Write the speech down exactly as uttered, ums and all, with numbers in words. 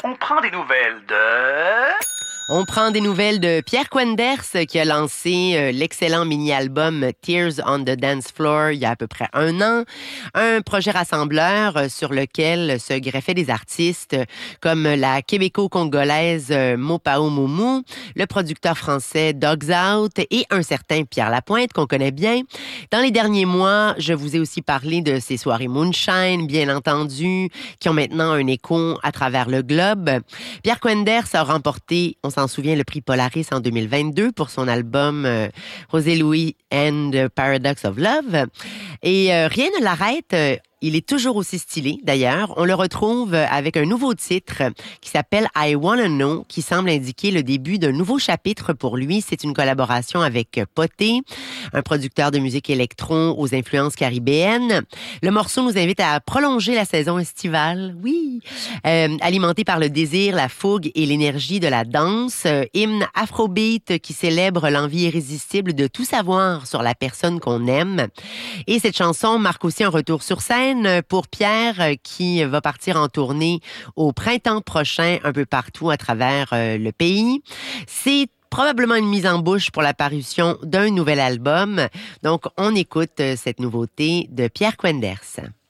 On prend des nouvelles de... On prend des nouvelles de Pierre Quenders qui a lancé euh, l'excellent mini-album Tears on the Dance Floor il y a à peu près un an. Un projet rassembleur euh, sur lequel se greffaient des artistes comme la québéco-congolaise euh, Mopao Moumou, le producteur français Dogs Out et un certain Pierre Lapointe qu'on connaît bien. Dans les derniers mois, je vous ai aussi parlé de ces soirées Moonshine, bien entendu, qui ont maintenant un écho à travers le globe. Pierre Quenders a remporté, on s'en souvient, le prix Polaris en deux mille vingt-deux pour son album euh, José Louis and the Paradox of Love. Et euh, rien ne l'arrête. Euh, Il est toujours aussi stylé, d'ailleurs. On le retrouve avec un nouveau titre qui s'appelle I Wanna Know, qui semble indiquer le début d'un nouveau chapitre pour lui. C'est une collaboration avec Poté, un producteur de musique électro aux influences caribéennes. Le morceau nous invite à prolonger la saison estivale, oui, euh, alimenté par le désir, la fougue et l'énergie de la danse. Euh, hymne afrobeat qui célèbre l'envie irrésistible de tout savoir sur la personne qu'on aime. Et cette chanson marque aussi un retour sur scène pour Pierre qui va partir en tournée au printemps prochain un peu partout à travers le pays. C'est probablement une mise en bouche pour la parution d'un nouvel album. Donc, on écoute cette nouveauté de Pierre Quenders.